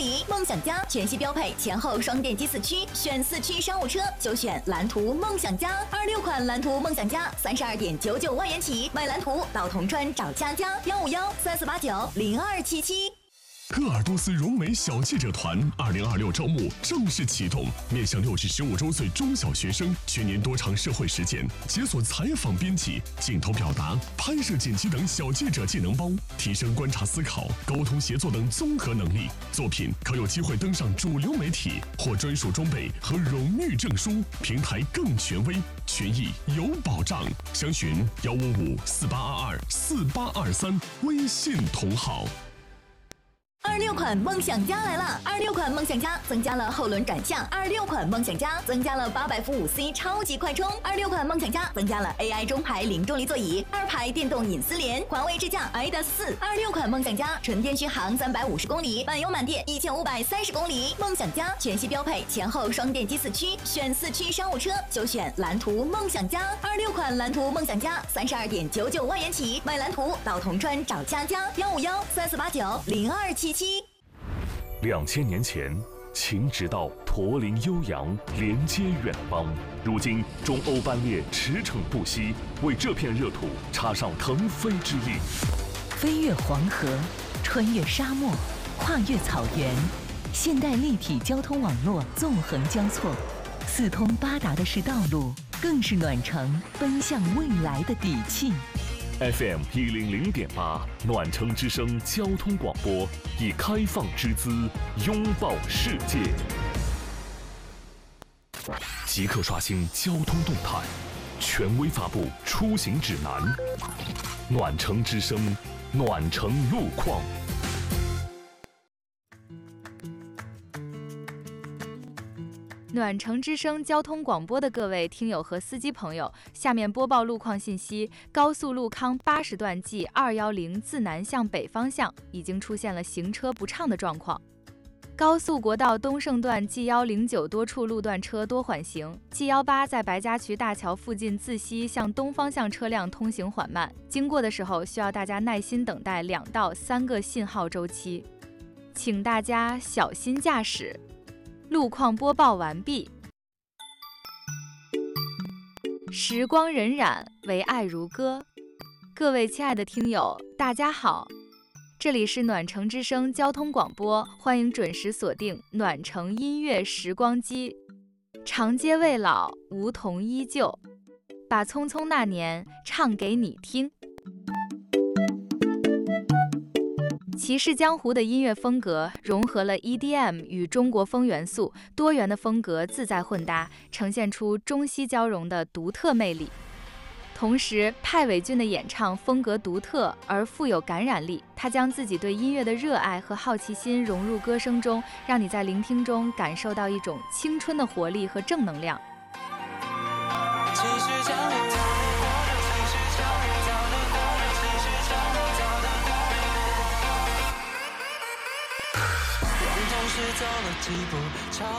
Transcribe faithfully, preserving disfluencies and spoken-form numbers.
里。梦想家全系标配前后双电机四驱，选四驱商务车就选蓝图梦想家。二六款蓝图梦想家三十二点九九万元起，买蓝图到铜川找佳佳，幺五幺三四八九零二七七。 鄂尔多斯融美小记者团二零二六招募正式启动，面向六至十五周岁中小学生，全年多场社会实践，解锁采访编辑、镜头表达、拍摄剪辑等小记者技能包，提升观察思考、沟通协作等综合能力。作品可有机会登上主流媒体，获专属装备和荣誉证书，平台更权威，权益有保障。详询幺五五四八二二四八二三，微信同号。 二六款梦想家来了！二六款梦想家增加了后轮转向，二六款梦想家增加了八百伏五 C 超级快充，二六款梦想家增加了 A I 中排零重力座椅，二排电动隐私联，环卫智驾 I D A S 四。二六款梦想家纯电续航三百五十公里，满油满电一千五百三十公里。梦想家全系标配前后双电机四驱，选四驱商务车就选蓝图梦想家。二六款蓝图梦想家三十二点九九万元起，买蓝图到铜川找佳佳，幺五幺三四八九零二七七。 两千年前，秦直道驼铃悠扬，连接远方。如今，中欧班列驰骋不息，为这片热土插上腾飞之力。 飞越黄河，穿越沙漠，跨越草原，现代立体交通网络纵横交错，四通八达的是道路，更是暖城奔向未来的底气。 F M 一零零点八，暖城之声交通广播，以开放之姿拥抱世界。即刻刷新交通动态，权威发布出行指南。暖城之声，暖城路况。 暖城之声交通广播的各位听友和司机朋友，下面播报路况信息：高速路康八十段 G 二一零自南向北方向已经出现了行车不畅的状况。高速国道东胜段 G 一零九多处路段车多缓行 ，G 一八在白家渠大桥附近自西向东方向车辆通行缓慢，经过的时候需要大家耐心等待两到三个信号周期，请大家小心驾驶。路况播报完毕。时光荏苒，唯爱如歌。各位亲爱的听友，大家好，这里是暖城之声交通广播，欢迎准时锁定暖城音乐时光机。长街未老，梧桐依旧，把匆匆那年唱给你听。骑士江湖的音乐风格融合了 E D M 与中国风元素，多元的风格自在混搭，呈现出中西交融的独特魅力。同时，派伟俊的演唱风格独特而富有感染力，他将自己对音乐的热爱和好奇心融入歌声中，让你在聆听中感受到一种青春的活力和正能量。骑士江湖走了几步，朝